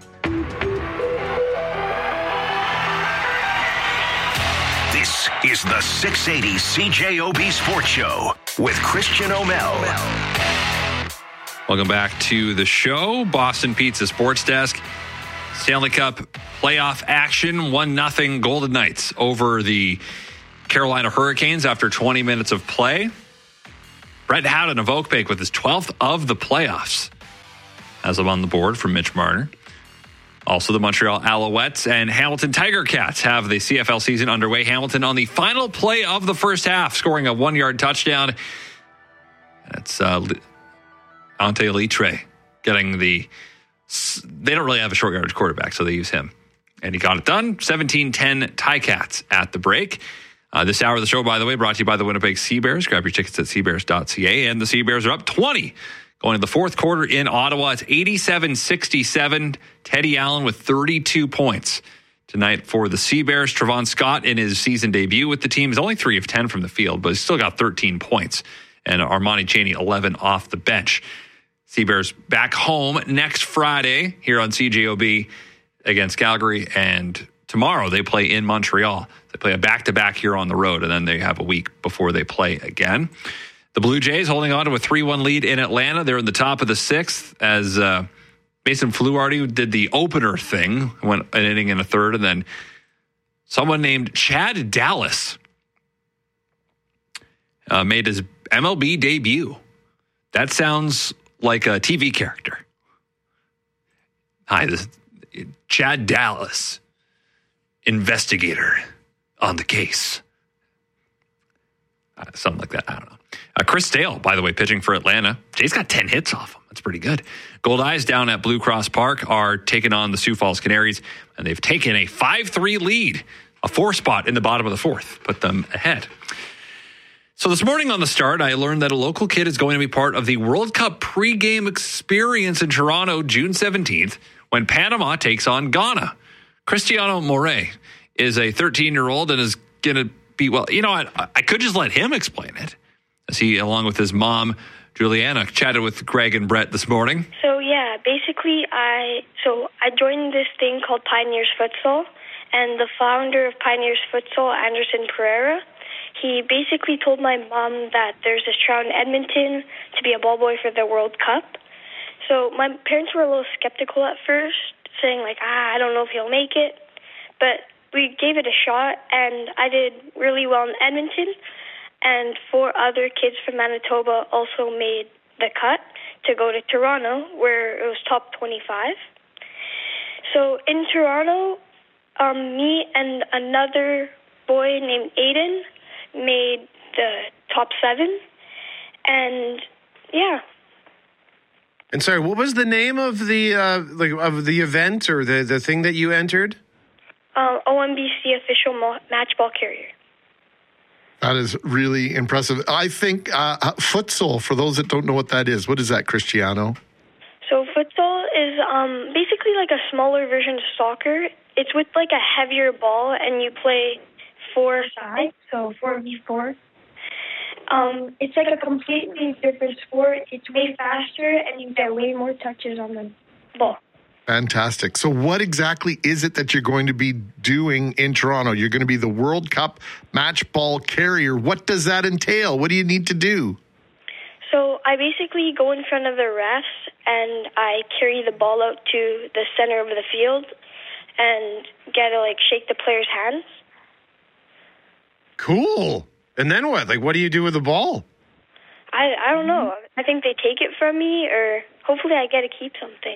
This is the six eighty C J O B Sports Show with Christian O'Mel. Welcome back to the show. Boston Pizza Sports Desk. Stanley Cup playoff action. one nothing Golden Knights over the Carolina Hurricanes after twenty minutes of play. Brett Howden of Oakbank with his twelfth of the playoffs. As I'm on the board from Mitch Marner. Also, the Montreal Alouettes and Hamilton Tiger Cats have the C F L season underway. Hamilton on the final play of the first half, scoring a one-yard touchdown. That's uh, Ante Litre getting the... They don't really have a short yardage quarterback, so they use him. And he got it done. seventeen ten Ticats at the break. Uh, this hour of the show, by the way, brought to you by the Winnipeg Sea Bears. Grab your tickets at seabears dot c a. And the Sea Bears are up twenty going to the fourth quarter in Ottawa. It's eighty-seven sixty-seven. Teddy Allen with thirty-two points tonight for the Sea Bears. Trevon Scott in his season debut with the team is only three of ten from the field, but he's still got thirteen points. And Armani Chaney, eleven off the bench. Sea Bears back home next Friday here on C J O B against Calgary. And tomorrow they play in Montreal. They play a back-to-back here on the road, and then they have a week before they play again. The Blue Jays holding on to a three one lead in Atlanta. They're in the top of the sixth as uh, Mason Fluharty did the opener thing, went an inning and a third, and then someone named Chad Dallas uh, made his M L B debut. That sounds like a T V character. Hi, this is Chad Dallas, investigator on the case. Uh, something like that. I don't know. Uh, Chris Sale, by the way, pitching for Atlanta. Jay's got ten hits off him. That's pretty good. Gold Eyes down at Blue Cross Park are taking on the Sioux Falls Canaries, and they've taken a five three lead, a four spot in the bottom of the fourth, put them ahead. So this morning on the start, I learned that a local kid is going to be part of the World Cup pregame experience in Toronto, June seventeenth, when Panama takes on Ghana. Cristiano Moret is a thirteen-year-old and is going to be, well, you know what? I, I could just let him explain it. As he, along with his mom, Juliana, chatted with Greg and Brett this morning. So, yeah, basically, I so I joined this thing called Pioneers Futsal, and the founder of Pioneers Futsal, Anderson Pereira, he basically told my mom that there's this trial in Edmonton to be a ball boy for the World Cup. So my parents were a little skeptical at first, saying, like, ah, I don't know if he'll make it. But we gave it a shot, and I did really well in Edmonton. And four other kids from Manitoba also made the cut to go to Toronto, where it was top twenty-five. So in Toronto, um, me and another boy named Aiden made the top seven. And, yeah. And sorry, what was the name of the uh, like of the event or the, the thing that you entered? Uh, O M B C official mo- match ball carrier. That is really impressive. I think uh, futsal, for those that don't know what that is, what is that, Cristiano? So futsal is um, basically like a smaller version of soccer. It's with like a heavier ball, and you play four sides, so four v four. Um, it's like a completely different sport. It's way faster, and you get way more touches on the ball. Fantastic. So what exactly is it that you're going to be doing in Toronto? You're going to be the World Cup match ball carrier. What does that entail? What do you need to do? So I basically go in front of the refs, and I carry the ball out to the center of the field and get to, like, shake the player's hands. Cool. And then what? Like, what do you do with the ball? I, I don't know. I think they take it from me, or hopefully I get to keep something.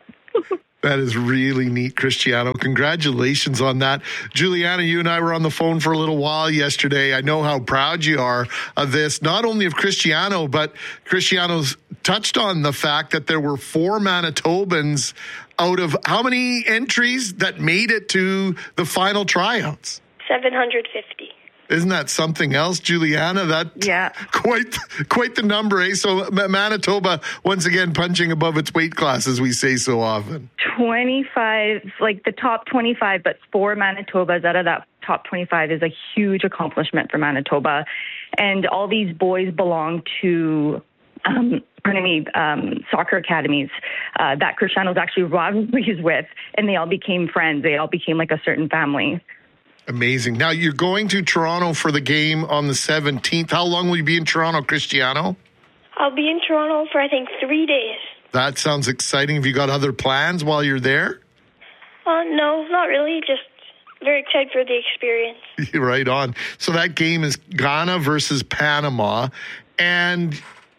That is really neat, Cristiano. Congratulations on that. Juliana, you and I were on the phone for a little while yesterday. I know how proud you are of this, not only of Cristiano, but Cristiano's touched on the fact that there were four Manitobans out of how many entries that made it to the final tryouts? seven hundred fifty. Isn't that something else, Juliana? That yeah, quite quite the number, eh? So Manitoba once again punching above its weight class, as we say so often. twenty-five, like the top twenty-five, but four Manitobas out of that top twenty-five is a huge accomplishment for Manitoba, and all these boys belong to. Um, pardon me, um, soccer academies uh, that Cristiano's actually rivalries with, and they all became friends. They all became like a certain family. Amazing. Now, you're going to Toronto for the game on the seventeenth. How long will you be in Toronto, Cristiano? I'll be in Toronto for, I think, three days. That sounds exciting. Have you got other plans while you're there? Uh, no, not really. Just very excited for the experience. Right on. So that game is Ghana versus Panama. And,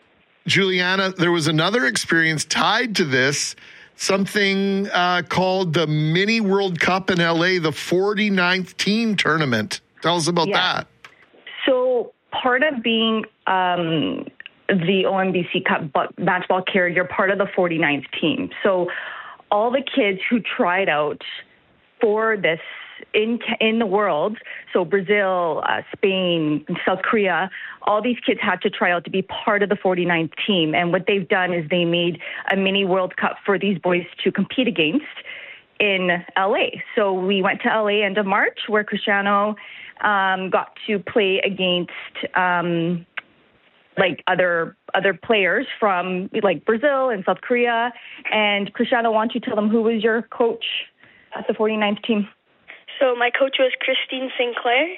Juliana, there was another experience tied to this. Something uh, called the Mini World Cup in L A, the forty-ninth team tournament. Tell us about yeah. that. So part of being um, the O M B C Cup match ball carrier, you're part of the forty-ninth team. So all the kids who tried out for this in in the world, so Brazil, uh, Spain, South Korea, all these kids had to try out to be part of the forty-ninth team. And what they've done is they made a mini World Cup for these boys to compete against in L A. So we went to L A end of March, where Cristiano um, got to play against um, like other other players from like Brazil and South Korea. And Cristiano, why don't you tell them who was your coach at the forty-ninth team? So my coach was Christine Sinclair.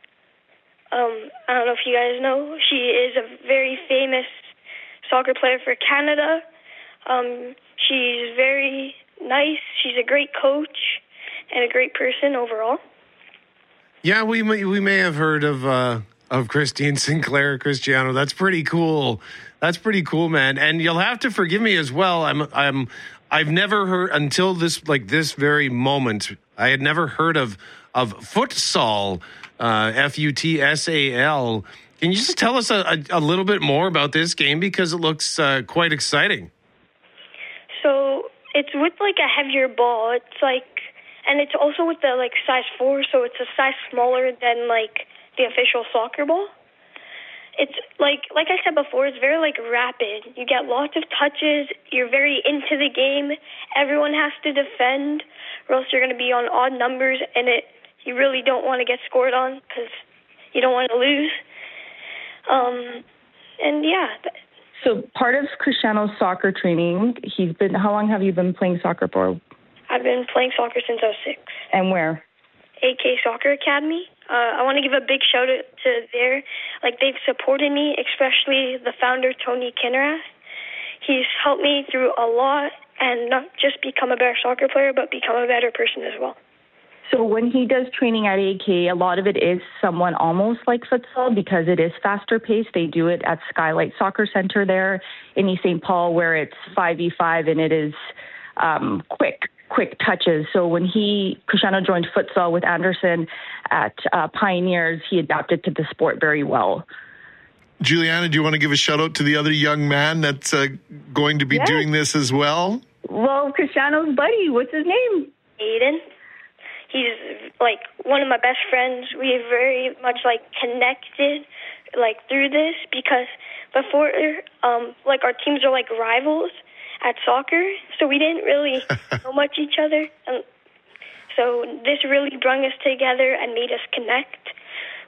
Um, I don't know if you guys know. She is a very famous soccer player for Canada. Um, she's very nice. She's a great coach and a great person overall. Yeah, we may, we may have heard of uh, of Christine Sinclair, Cristiano. That's pretty cool. That's pretty cool, man. And you'll have to forgive me as well. I'm I'm I've never heard until this like this very moment. I had never heard of of futsal, uh, F U T S A L. Can you just tell us a, a, a little bit more about this game, because it looks uh, quite exciting? So it's with like a heavier ball. It's like, and it's also with the like size four, so it's a size smaller than like the official soccer ball. It's like, like I said before, it's very like rapid. You get lots of touches. You're very into the game. Everyone has to defend, or else you're going to be on odd numbers, and it you really don't want to get scored on because you don't want to lose. Um, and yeah. So part of Cristiano's soccer training, he's been. How long have you been playing soccer for? I've been playing soccer since I was six. And where? A K Soccer Academy. Uh, I want to give a big shout out to there. Like, they've supported me, especially the founder, Tony Kinneras. He's helped me through a lot, and not just become a better soccer player, but become a better person as well. So when he does training at A K, a lot of it is somewhat almost like futsal, because it is faster paced. They do it at Skylight Soccer Center there in East Saint Paul, where it's five v five, and it is um, quick. quick touches. So when he, Cristiano joined futsal with Anderson at uh, Pioneers, he adapted to the sport very well. Juliana, do you want to give a shout out to the other young man that's uh, going to be yes. doing this as well? Well, Cristiano's buddy, what's his name? Aiden. He's like one of my best friends. We very much like connected like through this, because before um, like our teams are like rivals at soccer, so we didn't really know much each other. And so this really brought us together and made us connect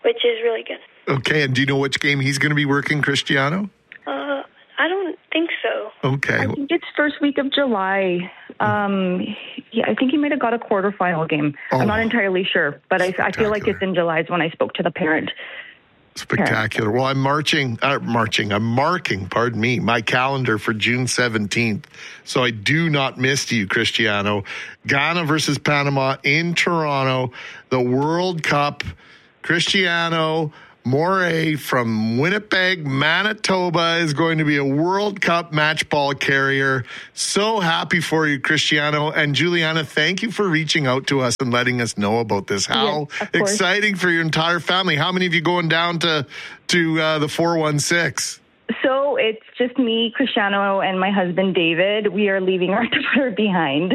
which is really good. Okay, and do you know which game he's going to be working, Cristiano? Uh, I don't think so. Okay. I think it's first week of July. Um, yeah, I think he might have got a quarterfinal game. Oh, I'm not entirely sure, but I, I feel like it's in July is when I spoke to the parent. Spectacular. Well, I'm marching, uh, marching, I'm marking, pardon me, my calendar for June seventeenth. So I do not miss you, Cristiano. Ghana versus Panama in Toronto, the World Cup. Cristiano Morey from Winnipeg, Manitoba is going to be a World Cup match ball carrier. So happy for you, Cristiano. And Juliana, thank you for reaching out to us and letting us know about this. How yes, exciting for your entire family. How many of you going down to, to uh, the four one six? So it's just me, Cristiano, and my husband, David. We are leaving our daughter behind.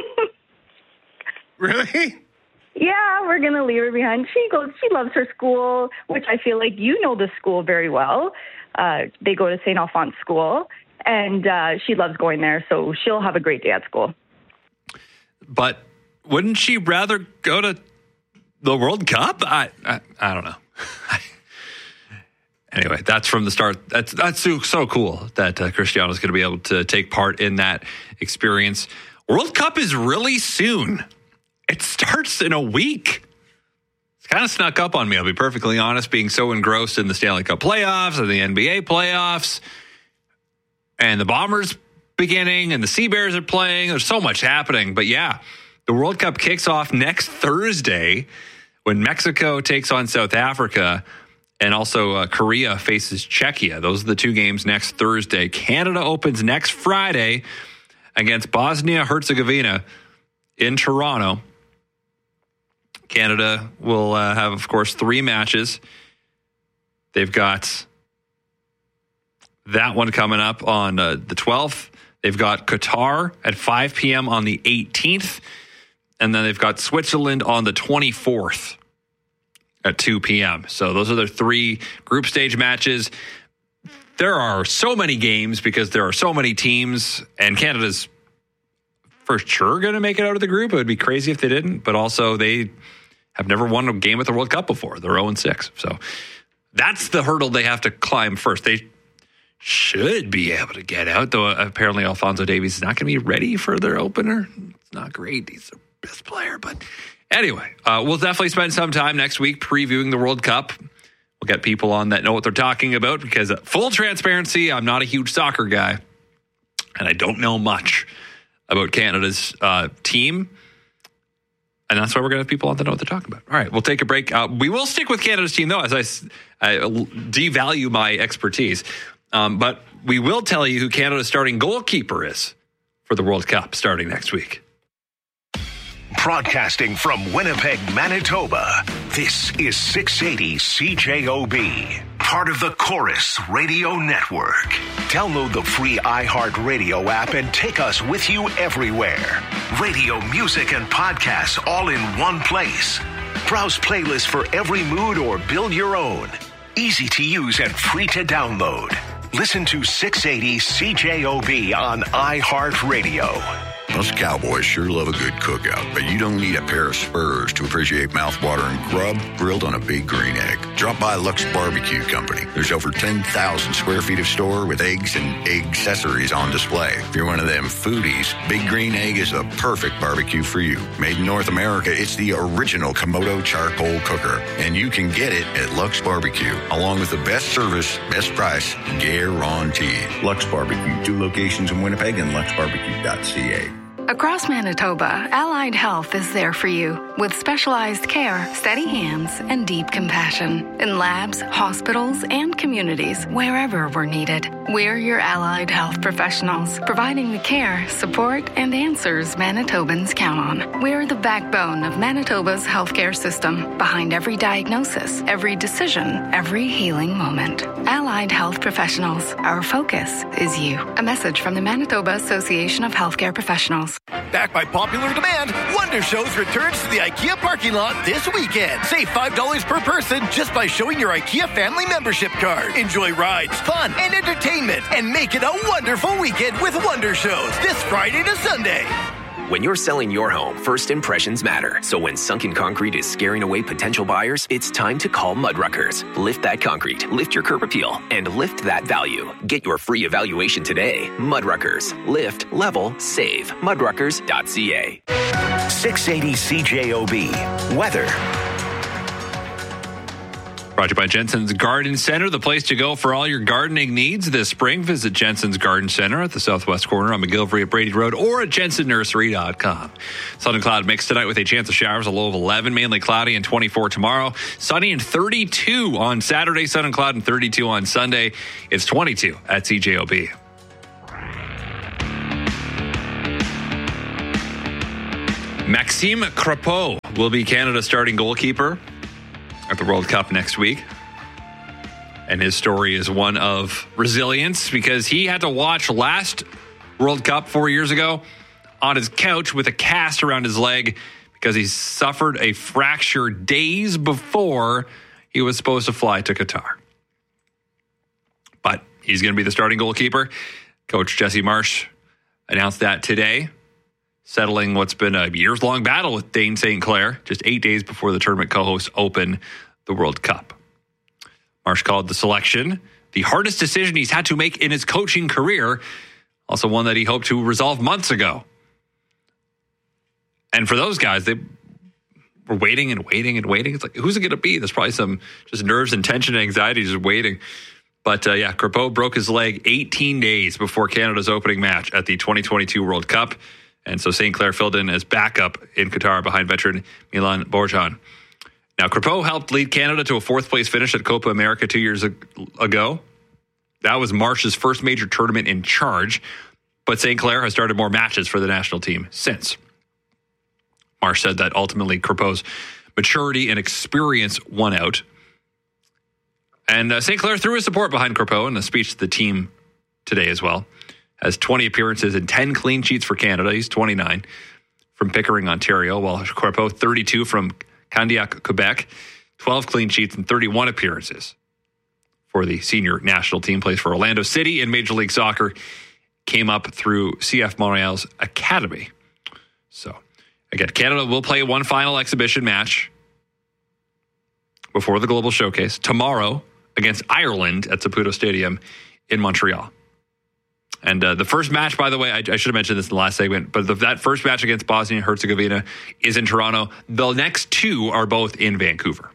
Really? Yeah, we're going to leave her behind. She goes, she loves her school, which I feel like you know the school very well. Uh, they go to Saint Alphonse School, and uh, she loves going there, so she'll have a great day at school. But wouldn't she rather go to the World Cup? I I, I don't know. Anyway, that's from the start. That's that's so, so cool that uh, Cristiano is going to be able to take part in that experience. World Cup is really soon. It starts in a week. It's kind of snuck up on me, I'll be perfectly honest, being so engrossed in the Stanley Cup playoffs and the N B A playoffs and the Bombers beginning and the Sea Bears are playing. There's so much happening. But yeah, the World Cup kicks off next Thursday when Mexico takes on South Africa and also uh, Korea faces Czechia. Those are the two games next Thursday. Canada opens next Friday against Bosnia-Herzegovina in Toronto. Canada will uh, have, of course, three matches. They've got that one coming up on uh, the twelfth. They've got Qatar at five p.m. on the eighteenth. And then they've got Switzerland on the twenty-fourth at two p.m. So those are their three group stage matches. There are so many games because there are so many teams, and Canada's for sure going to make it out of the group. It would be crazy if they didn't, but also they have never won a game at the World Cup before. They're oh and six. So that's the hurdle they have to climb first. They should be able to get out, though apparently Alphonso Davies is not going to be ready for their opener. It's not great. He's their best player. But anyway, uh, we'll definitely spend some time next week previewing the World Cup. We'll get people on that know what they're talking about because, uh, full transparency, I'm not a huge soccer guy, and I don't know much about Canada's uh, team. And that's why we're going to have people on that know what they're talking about. All right, we'll take a break. Uh, we will stick with Canada's team, though, as I, I devalue my expertise. Um, but we will tell you who Canada's starting goalkeeper is for the World Cup starting next week. Broadcasting from Winnipeg, Manitoba, this is six eighty C J O B, part of the Chorus Radio Network. Download the free iHeartRadio app and take us with you everywhere. Radio, music, and podcasts all in one place. Browse playlists for every mood or build your own. Easy to use and free to download. Listen to six eighty C J O B on iHeartRadio. Us cowboys sure love a good cookout, but you don't need a pair of spurs to appreciate mouthwatering grub grilled on a Big Green Egg. Drop by Lux Barbecue Company. There's over ten thousand square feet of store with eggs and egg accessories on display. If you're one of them foodies, Big Green Egg is the perfect barbecue for you. Made in North America, it's the original Komodo charcoal cooker, and you can get it at Lux Barbecue, along with the best service, best price, guaranteed. Lux Barbecue, two locations in Winnipeg and lux barbecue dot c a. Across Manitoba, Allied Health is there for you with specialized care, steady hands, and deep compassion in labs, hospitals, and communities wherever we're needed. We're your Allied Health professionals, providing the care, support, and answers Manitobans count on. We're the backbone of Manitoba's healthcare system, behind every diagnosis, every decision, every healing moment. Allied Health professionals, our focus is you. A message from the Manitoba Association of Healthcare Professionals. Back by popular demand, Wonder Shows returns to the IKEA parking lot this weekend. Save five dollars per person just by showing your IKEA family membership card. Enjoy rides, fun, and entertainment, and make it a wonderful weekend with Wonder Shows this Friday to Sunday. When you're selling your home, first impressions matter. So when sunken concrete is scaring away potential buyers, it's time to call Mudruckers. Lift that concrete, lift your curb appeal, and lift that value. Get your free evaluation today. Mudruckers. Lift, level, save. Mudruckers dot c a. six eighty C J O B. Weather. Brought to you by Jensen's Garden Center, the place to go for all your gardening needs this spring. Visit Jensen's Garden Center at the southwest corner on McGillivray at Brady Road or at jensen nursery dot com. Sun and cloud mix tonight with a chance of showers, a low of eleven, mainly cloudy, and twenty-four tomorrow. Sunny and thirty-two on Saturday, sun and cloud, and thirty-two on Sunday. It's twenty-two at C J O B. Maxime Crepeau will be Canada's starting goalkeeper at the World Cup next week. And his story is one of resilience because he had to watch last World Cup four years ago on his couch with a cast around his leg because he suffered a fracture days before he was supposed to fly to Qatar. But he's going to be the starting goalkeeper. Coach Jesse Marsh announced that today, settling what's been a years-long battle with Dayne Saint Clair, just eight days before the tournament co-hosts open the World Cup. Marsh called the selection the hardest decision he's had to make in his coaching career, also one that he hoped to resolve months ago. And for those guys, they were waiting and waiting and waiting. It's like, who's it going to be? There's probably some just nerves and tension and anxiety just waiting. But uh, yeah, Crepeau broke his leg eighteen days before Canada's opening match at the twenty twenty-two World Cup. And so Saint Clair filled in as backup in Qatar behind veteran Milan Borjan. Now, Crepeau helped lead Canada to a fourth-place finish at Copa America two years ago. That was Marsh's first major tournament in charge, but Saint Clair has started more matches for the national team since. Marsh said that ultimately Crepeau's maturity and experience won out. And uh, Saint Clair threw his support behind Crepeau in a speech to the team today as well. Has twenty appearances and ten clean sheets for Canada. He's twenty-nine from Pickering, Ontario, while Crepeau, thirty-two from Candiac, Quebec, twelve clean sheets and thirty-one appearances for the senior national team. Plays for Orlando City in Major League Soccer. Came up through C F Montreal's academy. So, again, Canada will play one final exhibition match before the Global Showcase tomorrow against Ireland at Saputo Stadium in Montreal. And uh, the first match, by the way, I, I should have mentioned this in the last segment, but the, that first match against Bosnia and Herzegovina is in Toronto. The next two are both in Vancouver.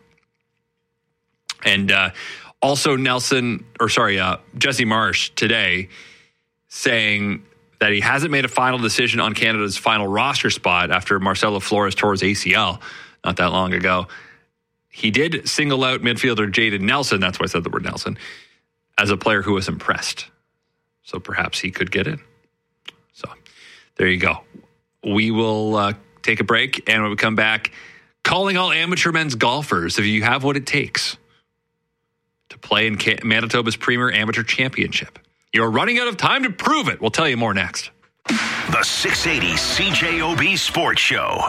And uh, also Nelson, or sorry, uh, Jesse Marsh today saying that he hasn't made a final decision on Canada's final roster spot after Marcelo Flores tore his A C L not that long ago. He did single out midfielder Jayden Nelson, that's why I said the word Nelson, as a player who was impressed. So perhaps he could get in. So there you go. We will uh, take a break, and when we come back, calling all amateur men's golfers, if you have what it takes to play in Manitoba's Premier Amateur Championship. You're running out of time to prove it. We'll tell you more next. The six eighty C J O B Sports Show.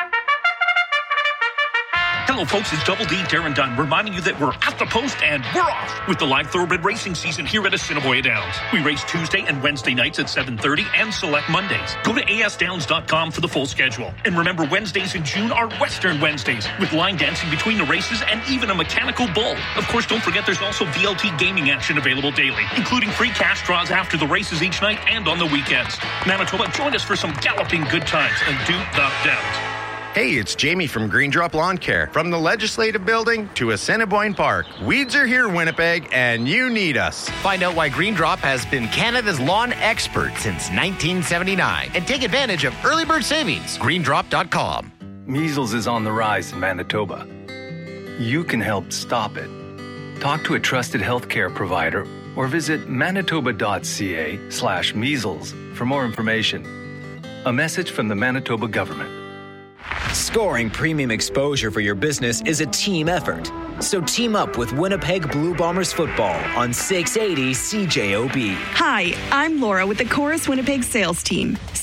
Hello, folks. It's Double D Darren Dunn reminding you that we're at the post and we're off with the live thoroughbred racing season here at Assiniboia Downs. We race Tuesday and Wednesday nights at seven thirty and select Mondays. Go to A S downs dot com for the full schedule. And remember, Wednesdays in June are Western Wednesdays with line dancing between the races and even a mechanical bull. Of course, don't forget there's also V L T gaming action available daily, including free cash draws after the races each night and on the weekends. Manitoba, join us for some galloping good times and do the Downs. Hey, it's Jamie from Green Drop Lawn Care. From the Legislative Building to Assiniboine Park, weeds are here, Winnipeg, and you need us. Find out why Green Drop has been Canada's lawn expert since nineteen seventy-nine and take advantage of early bird savings. green drop dot com. Measles is on the rise in Manitoba. You can help stop it. Talk to a trusted healthcare provider or visit manitoba dot c a slash measles for more information. A message from the Manitoba government. Scoring premium exposure for your business is a team effort. So team up with Winnipeg Blue Bombers football on six eighty C J O B. Hi, I'm Laura with the Chorus Winnipeg sales team.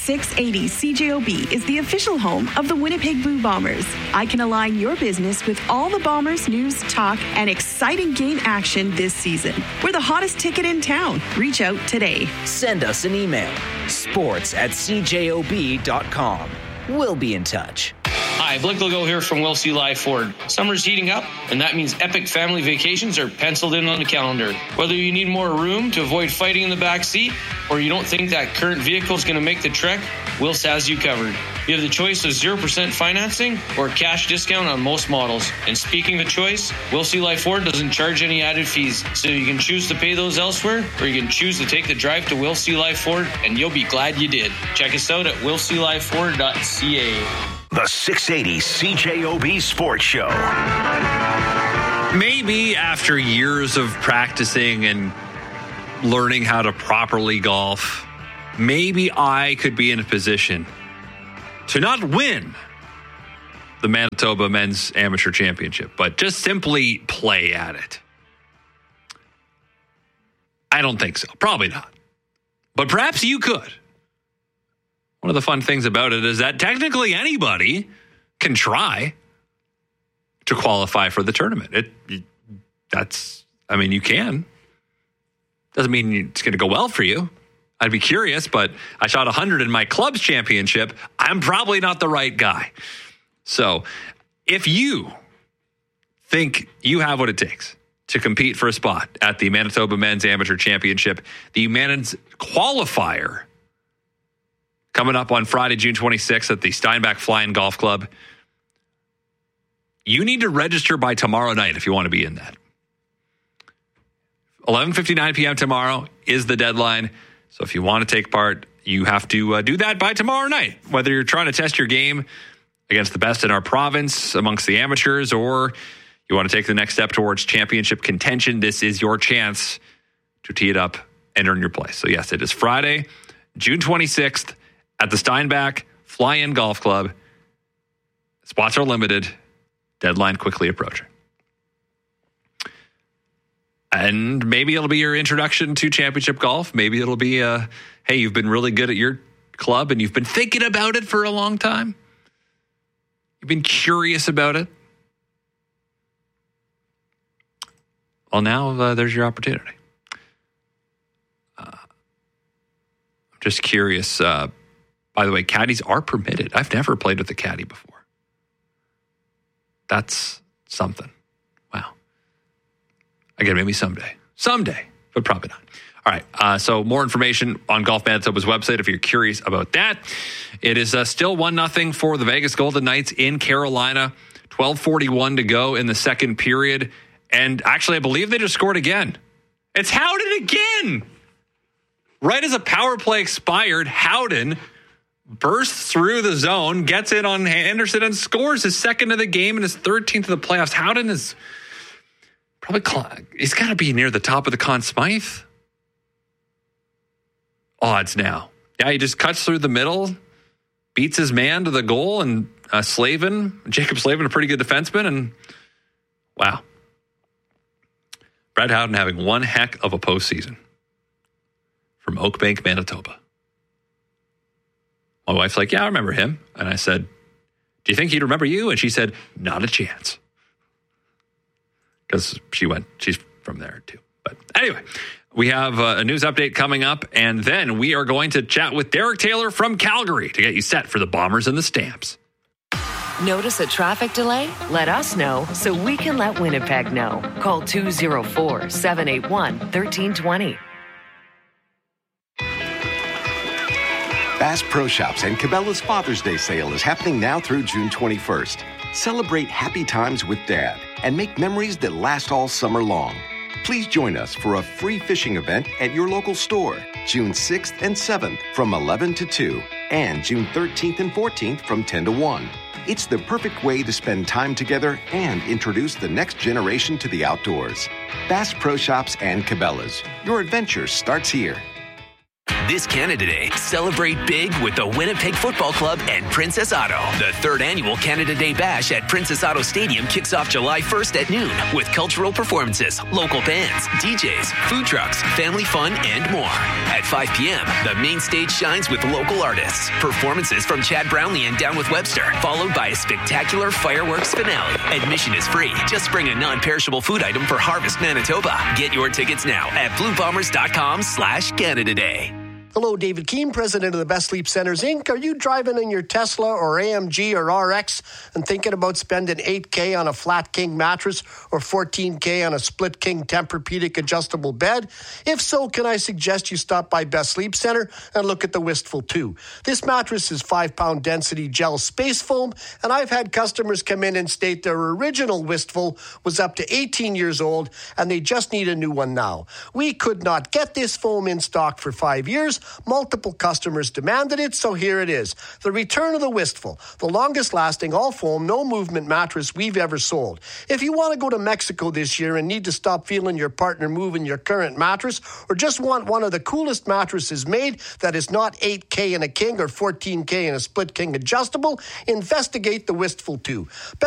six eighty C J O B is the official home of the Winnipeg Blue Bombers. I can align your business with all the Bombers news, talk, and exciting game action this season. We're the hottest ticket in town. Reach out today. Send us an email. Sports at c j o b dot com. We'll be in touch. Hi, Blake Legault here from Will C. Live Ford. Summer's heating up, and that means epic family vacations are penciled in on the calendar. Whether you need more room to avoid fighting in the back seat, or you don't think that current vehicle is going to make the trek, Wills has you covered. You have the choice of zero percent financing or cash discount on most models. And speaking of choice, Will C. Live Ford doesn't charge any added fees, so you can choose to pay those elsewhere, or you can choose to take the drive to Will C. Live Ford, and you'll be glad you did. Check us out at will c live ford dot c a. The six eighty C J O B Sports Show. Maybe after years of practicing and learning how to properly golf, maybe I could be in a position to not win the Manitoba Men's Amateur Championship, but just simply play at it. I don't think so. Probably not. But perhaps you could. One of the fun things about it is that technically anybody can try to qualify for the tournament. It, that's, I mean, you can. Doesn't mean it's going to go well for you. I'd be curious, but I shot one hundred in my club's championship. I'm probably not the right guy. So if you think you have what it takes to compete for a spot at the Manitoba Men's Amateur Championship, the men's qualifier coming up on Friday, June twenty-sixth at the Steinbach Fly-In Golf Club. You need to register by tomorrow night if you want to be in that. eleven fifty-nine p.m. tomorrow is the deadline. So if you want to take part, you have to uh, do that by tomorrow night. Whether you're trying to test your game against the best in our province amongst the amateurs, or you want to take the next step towards championship contention, this is your chance to tee it up and earn your place. So yes, it is Friday, June twenty-sixth at the Steinbach Fly-In Golf Club. Spots are limited. Deadline quickly approaching. And maybe it'll be your introduction to championship golf. Maybe it'll be, uh, hey, you've been really good at your club and you've been thinking about it for a long time. You've been curious about it. Well, now uh, there's your opportunity. Uh, I'm just curious. Uh, by the way, caddies are permitted. I've never played with a caddy before. That's something. Wow. Again, maybe someday. Someday, but probably not. All right. Uh, so more information on Golf Manitoba's website if you're curious about that. It is uh, still one nothing for the Vegas Golden Knights in Carolina. twelve forty-one to go in the second period. And actually, I believe they just scored again. It's Howden again. Right as a power play expired, Howden bursts through the zone, gets in on Anderson, and scores his second of the game and his thirteenth of the playoffs. Howden is probably, he's got to be near the top of the Conn Smythe odds now. Yeah, he just cuts through the middle, beats his man to the goal, and uh, Slavin, Jacob Slavin, a pretty good defenseman, and wow. Brad Howden having one heck of a postseason from Oakbank, Manitoba. My wife's like, yeah, I remember him. And I said, do you think he'd remember you? And she said, not a chance. Because she went, she's from there too. But anyway, we have a news update coming up. And then we are going to chat with Derek Taylor from Calgary to get you set for the Bombers and the Stamps. Notice a traffic delay? Let us know so we can let Winnipeg know. Call two oh four, seven eight one, one three two zero. Bass Pro Shops and Cabela's Father's Day sale is happening now through June twenty-first. Celebrate happy times with Dad and make memories that last all summer long. Please join us for a free fishing event at your local store, June sixth and seventh from eleven to two, and June thirteenth and fourteenth from ten to one. It's the perfect way to spend time together and introduce the next generation to the outdoors. Bass Pro Shops and Cabela's. Your adventure starts here. This Canada Day, celebrate big with the Winnipeg Football Club and Princess Auto. The third annual Canada Day Bash at Princess Auto Stadium kicks off July first at noon with cultural performances, local bands, D Js, food trucks, family fun, and more. At five p.m., the main stage shines with local artists. Performances from Chad Brownlee and Down with Webster, followed by a spectacular fireworks finale. Admission is free. Just bring a non-perishable food item for Harvest Manitoba. Get your tickets now at bluebombers.com slash Canada Day. Hello, David Keane, president of the Best Sleep Centers, Incorporated. Are you driving in your Tesla or A M G or R X and thinking about spending eight K on a flat king mattress or fourteen K on a split king Tempur-Pedic adjustable bed? If so, can I suggest you stop by Best Sleep Center and look at the Wistful two? This mattress is five-pound density gel space foam, and I've had customers come in and state their original Wistful was up to eighteen years old and they just need a new one now. We could not get this foam in stock for five years. Multiple customers demanded it, so here it is. The return of the Wistful, the longest lasting all foam, no movement mattress we've ever sold. If you want to go to Mexico this year and need to stop feeling your partner moving your current mattress, or just want one of the coolest mattresses made that is not eight K in a king or fourteen K in a split king adjustable, investigate the Wistful two.